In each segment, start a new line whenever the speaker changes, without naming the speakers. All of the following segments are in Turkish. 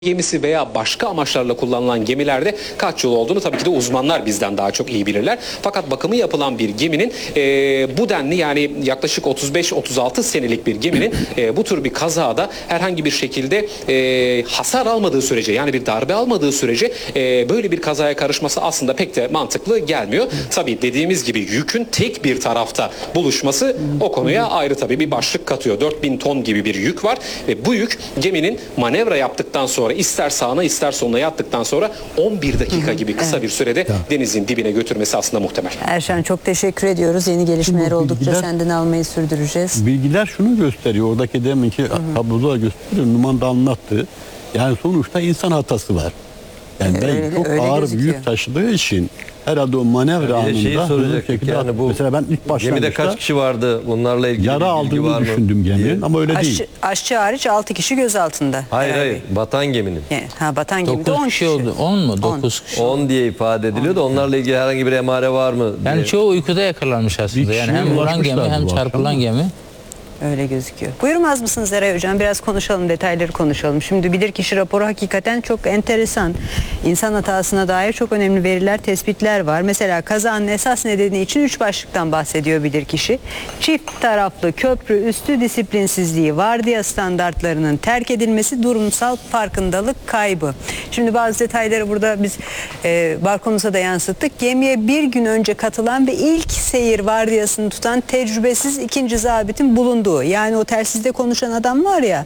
gemisi veya başka amaçlarla kullanılan gemilerde kaç yıl olduğunu tabii ki de uzmanlar bizden daha çok iyi bilirler. Fakat bakımı yapılan bir geminin bu denli, yani yaklaşık 35-36 senelik bir geminin bu tür bir kazada herhangi bir şekilde hasar almadığı sürece, yani bir darbe almadığı sürece böyle bir kazaya karışması aslında pek de mantıklı gelmiyor. Tabii dediğimiz gibi yükün tek bir tarafta buluşması o konuya ayrı tabii bir başlık katıyor. 4000 ton gibi bir yük var ve bu yük geminin manevra yaptıktan sonra ister sağına ister soluna yattıktan sonra 11 dakika gibi kısa bir sürede denizin dibine götürmesi aslında muhtemel.
Erşen, çok teşekkür ediyoruz. Yeni gelişmeler oldukça senden almayı sürdüreceğiz.
Bilgiler şunu gösteriyor. Oradaki deminki tabloda gösteriyor. Numan da anlattı. Yani sonuçta insan hatası var. Yani çok ağır
gözüküyor.
bir yük taşıdığı için herhalde o manevra anında hızlı şekilde
yani bu
mesela ben ilk başlangıçta
gemide kaç kişi vardı, bunlarla ilgili
yara
bilgi
aldığını
var mı
düşündüm geminin ama öyle değil.
Aşçı hariç 6 kişi gözaltında.
Hayır, batan geminin.
Batan gemide 10 kişi
oldu. 10 mu? 9 kişi.
10 diye ifade ediliyor da onlarla ilgili herhangi bir emare var mı diye.
Yani çoğu uykuda yakalanmış aslında. Yani hem vuran gemi hem çarpılan gemi.
Öyle gözüküyor. Buyurmaz mısınız Eray Hocam? Biraz konuşalım, detayları konuşalım. Şimdi bilirkişi raporu hakikaten çok enteresan. İnsan hatasına dair çok önemli veriler, tespitler var. Mesela kazanın esas nedeni için 3 başlıktan bahsediyor bilirkişi. Çift taraflı köprü üstü disiplinsizliği, vardiya standartlarının terk edilmesi, durumsal farkındalık kaybı. Şimdi bazı detayları burada biz balkonumuza da yansıttık. Gemiye bir gün önce katılan ve ilk seyir vardiyasını tutan tecrübesiz ikinci zabitin bulunduğu. Yani o telsizde konuşan adam var ya,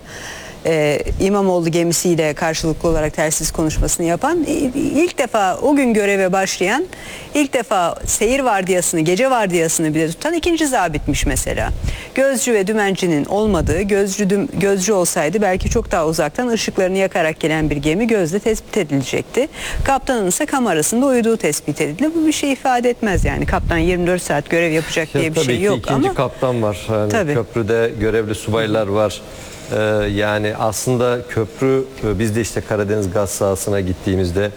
İmamoğlu gemisiyle karşılıklı olarak telsiz konuşmasını yapan, ilk defa o gün göreve başlayan, ilk defa seyir vardiyasını, gece vardiyasını bile tutan ikinci zabitmiş mesela. Gözcü ve dümencinin olmadığı, gözcü olsaydı belki çok daha uzaktan ışıklarını yakarak gelen bir gemi gözle tespit edilecekti. Kaptanın ise kamerasında uyuduğu tespit edildi. Bu bir şey ifade etmez yani. Kaptan 24 saat görev yapacak diye bir şey yok.
Tabii ki ikinci kaptan var. Yani köprüde görevli subaylar var. Yani aslında köprü, biz de işte Karadeniz gaz sahasına gittiğimizde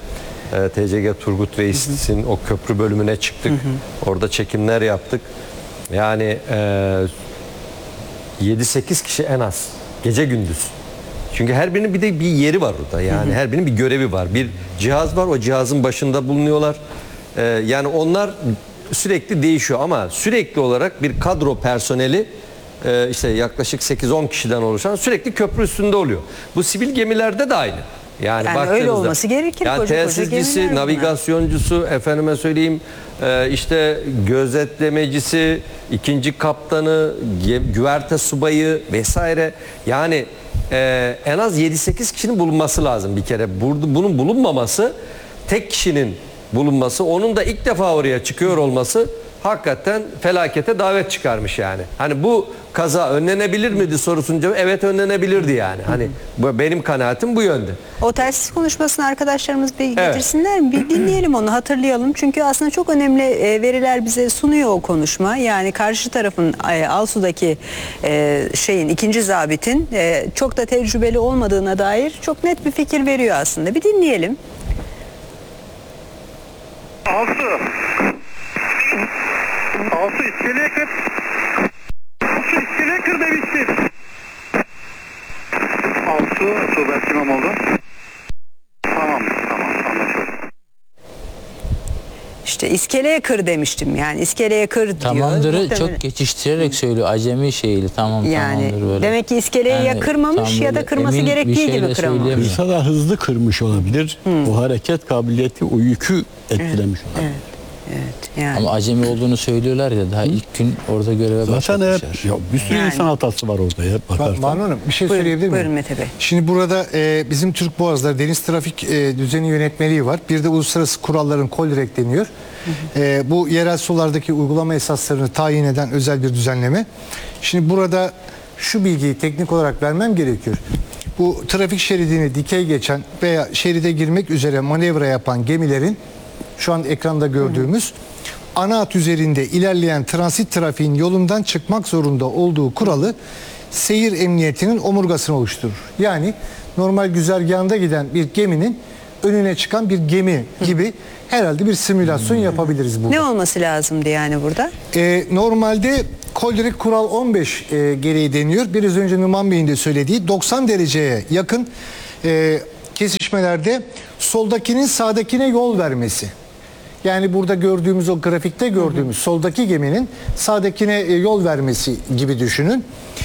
TCG Turgut Reis'in o köprü bölümüne çıktık. Orada çekimler yaptık. Yani 7-8 kişi en az gece gündüz. Çünkü her birinin bir de bir yeri var orada. Yani her birinin bir görevi var. Bir cihaz var. O cihazın başında bulunuyorlar. Yani onlar sürekli değişiyor ama sürekli olarak bir kadro personeli işte yaklaşık 8-10 kişiden oluşan sürekli köprü üstünde oluyor. Bu sivil gemilerde de aynı. Yani
öyle olması gerekir.
Yani telsizcisi, navigasyoncusu, efendime söyleyeyim işte gözetlemecisi, ikinci kaptanı, güverte subayı vesaire. Yani en az 7-8 kişinin bulunması lazım bir kere. Bunun bulunmaması, tek kişinin bulunması, onun da ilk defa oraya çıkıyor olması hakikaten felakete davet çıkarmış yani. Hani bu kaza önlenebilir miydi sorusunun cevabı evet, önlenebilirdi yani. Hani benim kanaatim bu yönde.
O telsiz konuşmasını arkadaşlarımız bir getirsinler mi? Bir dinleyelim onu, hatırlayalım. Çünkü aslında çok önemli veriler bize sunuyor o konuşma. Yani karşı tarafın Alsu'daki ikinci zabitin çok da tecrübeli olmadığına dair çok net bir fikir veriyor aslında. Bir dinleyelim.
Alsu iskeleye kır. Alsu iskeleye kır demiştim. Alsu, Tuğberk İmamoğlu. Tamam anlaşıldı.
İşte iskeleye kır demiştim, yani iskeleye kır diyor.
Tamamdır'ı çok geçiştirerek söylüyor. Acemi şeyli tamamdır böyle.
Demek ki iskeleye ya kırmamış ya da kırması gerektiği gibi kıramamış.
Kırsa da hızlı kırmış olabilir. O hareket kabiliyeti o yükü etkilemiş olabilir.
Evet, yani.
Ama acemi olduğunu söylüyorlar ya, daha ilk gün orada göreve başlamışlar.
Bir sürü insan hatası var orada ya.
Banu Hanım, bir şey söyleyebilir miyim?
Buyurun Mete Bey.
Şimdi burada bizim Türk Boğazları Deniz Trafik Düzeni Yönetmeliği var. Bir de uluslararası kuralların KOLREG deniyor. Bu yerel sulardaki uygulama esaslarını tayin eden özel bir düzenleme. Şimdi burada şu bilgiyi teknik olarak vermem gerekiyor. Bu trafik şeridini dikey geçen veya şeride girmek üzere manevra yapan gemilerin şu an ekranda gördüğümüz ana hat üzerinde ilerleyen transit trafiğin yolundan çıkmak zorunda olduğu kuralı seyir emniyetinin omurgasını oluşturur. Yani normal güzergahında giden bir geminin önüne çıkan bir gemi gibi herhalde bir simülasyon yapabiliriz burada.
Ne olması lazımdı yani burada?
Normalde KOLREG Kural 15 gereği deniyor. Biraz önce Numan Bey'in de söylediği 90 dereceye yakın gelişmelerde soldakinin sağdakine yol vermesi. Yani burada gördüğümüz, o grafikte gördüğümüz soldaki geminin sağdakine yol vermesi gibi düşünün.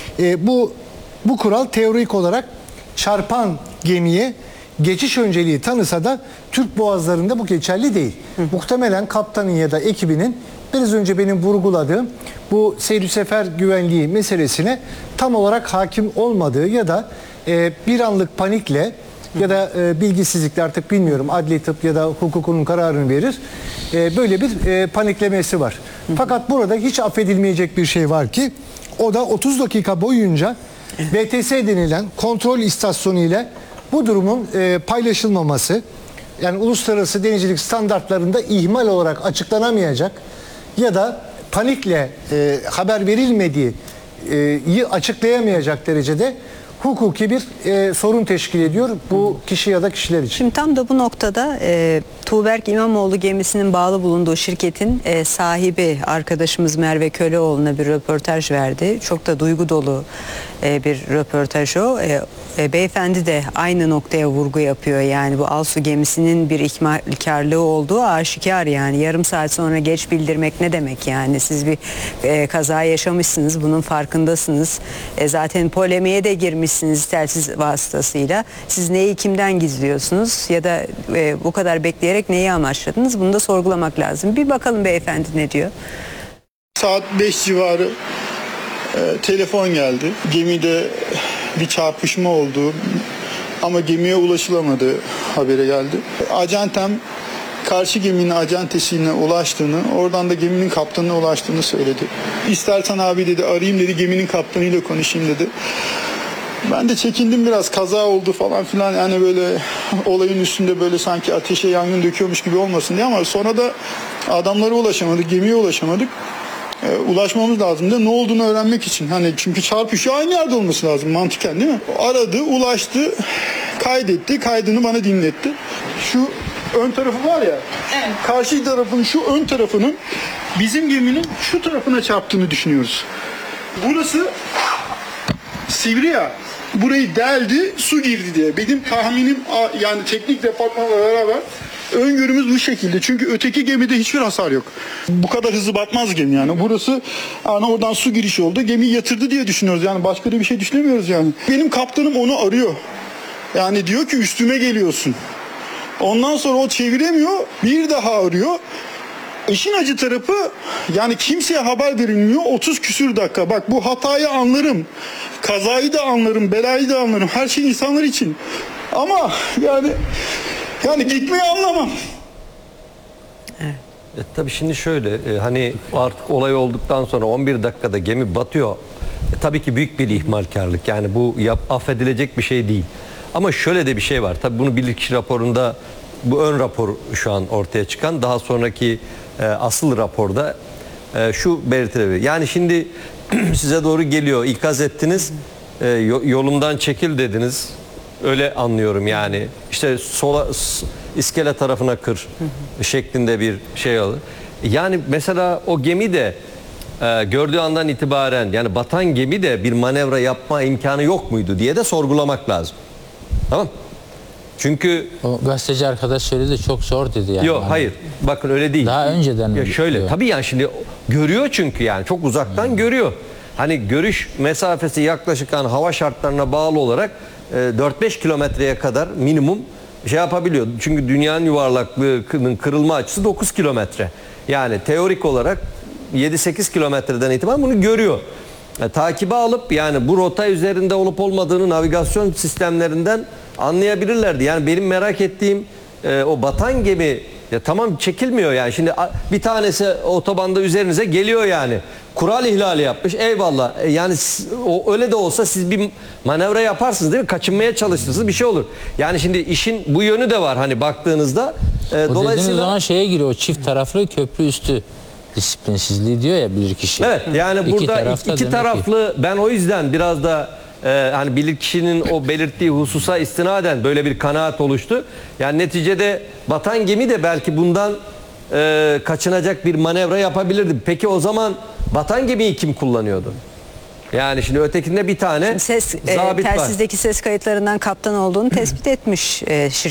Bu kural teorik olarak çarpan gemiye geçiş önceliği tanısa da Türk boğazlarında bu geçerli değil. Muhtemelen kaptanın ya da ekibinin biraz önce benim vurguladığım bu seyir sefer güvenliği meselesine tam olarak hakim olmadığı ya da bir anlık panikle ya da bilgisizlikle, artık bilmiyorum, adli tıp ya da hukukunun kararını verir. Böyle bir paniklemesi var. Fakat burada hiç affedilmeyecek bir şey var ki o da 30 dakika boyunca BTS denilen kontrol istasyonu ile bu durumun paylaşılmaması, yani uluslararası denizcilik standartlarında ihmal olarak açıklanamayacak ya da panikle haber verilmediği açıklayamayacak derecede hukuki bir sorun teşkil ediyor bu kişi ya da kişiler için.
Şimdi tam da bu noktada Tuğberk İmamoğlu gemisinin bağlı bulunduğu şirketin sahibi arkadaşımız Merve Köleoğlu'na bir röportaj verdi. Çok da duygu dolu bir röportaj o. Beyefendi de aynı noktaya vurgu yapıyor. Yani bu Alsu gemisinin bir ihmalkarlığı olduğu aşikar yani. Yarım saat sonra geç bildirmek ne demek yani? Siz bir kaza yaşamışsınız, bunun farkındasınız. Zaten polemiğe de girmişsiniz telsiz vasıtasıyla. Siz neyi kimden gizliyorsunuz ya da bu kadar bekleyerek neyi amaçladınız? Bunu da sorgulamak lazım. Bir bakalım beyefendi ne diyor?
Saat 5 civarı telefon geldi. Gemide bir çarpışma oldu ama gemiye ulaşılamadığı haberi geldi. Acentem karşı geminin acentesine ulaştığını, oradan da geminin kaptanına ulaştığını söyledi. İstersen abi dedi, arayayım dedi, geminin kaptanıyla konuşayım dedi. Ben de çekindim biraz, kaza oldu falan filan, yani böyle olayın üstünde böyle sanki ateşe yangın döküyormuş gibi olmasın diye, ama sonra da adamlara ulaşamadık, gemiye ulaşamadık. Ulaşmamız lazım da ne olduğunu öğrenmek için. Hani çünkü çarpışıyor, aynı yerde olması lazım mantıken, değil mi? Aradı, ulaştı, kaydetti, kaydını bana dinletti. Şu ön tarafı var ya, evet. Karşı tarafın şu ön tarafının bizim geminin şu tarafına çarptığını düşünüyoruz. Burası sivri ya, burayı deldi, su girdi diye. Benim tahminim, yani teknik departmanla beraber öngörümüz bu şekilde. Çünkü öteki gemide hiçbir hasar yok. Bu kadar hızlı batmaz gemi yani. Burası yani oradan su girişi oldu. Gemiyi yatırdı diye düşünüyoruz. Yani başka da bir şey düşünemiyoruz yani. Benim kaptanım onu arıyor. Yani diyor ki üstüme geliyorsun. Ondan sonra o çeviremiyor. Bir daha arıyor. İşin acı tarafı, yani kimseye haber verilmiyor. 30 küsür dakika. Bak, bu hatayı anlarım. Kazayı da anlarım. Belayı da anlarım. Her şey insanlar için. Ama yani gitmeyi anlamam.
Tabii şimdi şöyle, hani artık olay olduktan sonra 11 dakikada gemi batıyor. Tabii ki büyük bir ihmalkarlık. Yani bu affedilecek bir şey değil. Ama şöyle de bir şey var. Tabii bunu bilirkişi raporunda, bu ön rapor şu an ortaya çıkan, daha sonraki asıl raporda şu belirtilir. Yani şimdi size doğru geliyor, ikaz ettiniz, yolumdan çekil dediniz. Öyle anlıyorum yani. İşte sola, iskele tarafına kır şeklinde bir şey olur. Yani mesela o gemi de gördüğü andan itibaren, yani batan gemi de bir manevra yapma imkanı yok muydu diye de sorgulamak lazım. Tamam. Çünkü
o gazeteci arkadaş söyledi, çok zor dedi yani.
Yok, hayır. Bakın öyle değil.
Daha önceden
ya şöyle
diyor.
Tabii yani şimdi görüyor, çünkü yani çok uzaktan görüyor. Hani görüş mesafesi yaklaşık, yani hava şartlarına bağlı olarak 4-5 kilometreye kadar minimum şey yapabiliyor. Çünkü dünyanın yuvarlaklığının kırılma açısı 9 kilometre. Yani teorik olarak 7-8 kilometreden itibaren bunu görüyor. Takibe alıp yani bu rota üzerinde olup olmadığını navigasyon sistemlerinden anlayabilirlerdi. Yani benim merak ettiğim o batan gemi, ya tamam çekilmiyor yani. Şimdi bir tanesi otobanda üzerinize geliyor yani. Kural ihlali yapmış, eyvallah. Yani o öyle de olsa siz bir manevra yaparsınız, değil mi? Kaçınmaya çalışırsınız, bir şey olur. Yani şimdi işin bu yönü de var hani baktığınızda.
Dolayısıyla zaman şeye giriyor, o çift taraflı köprü üstü disiplinsizliği diyor ya bilirkişi.
Evet, yani burada iki taraflı, ben o yüzden biraz da hani bilirkişinin o belirttiği hususa istinaden böyle bir kanaat oluştu. Yani neticede batan gemi de belki bundan kaçınacak bir manevra yapabilirdi. Peki o zaman batan gemiyi kim kullanıyordu? Yani şimdi ötekinde bir tane zabit var.
Telsizdeki ses kayıtlarından kaptan olduğunu tespit etmiş şirket.